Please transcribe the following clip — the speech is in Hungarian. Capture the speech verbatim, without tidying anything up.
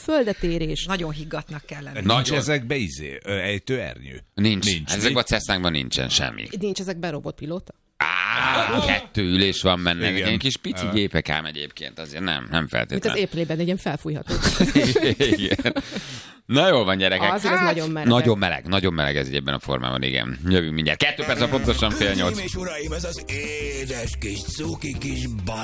földetérés. Nagyon higgatnak kell lenni. Nincs Nagyon. ezekbe izé, ö, ejtőernyő? Nincs. Nincs. Ezekben a Cessnákban nincsen semmi. Nincs ezekben robotpilóta? Á, kettő ülés van benne. Igen. Egy kis pici gépek ám egyébként, azért nem, nem Mint az feltétlenül. éplében, egy ilyen felfújható. Igen. Na jó van, gyerekek. Azért az nagyon meleg. Nagyon meleg, nagyon meleg ez így ebben a formában, igen. Jövünk mindjárt. Kettő perc a pontosan fél nyolc. Hölgyeim és uraim, ez az édes kis cuki kis bar.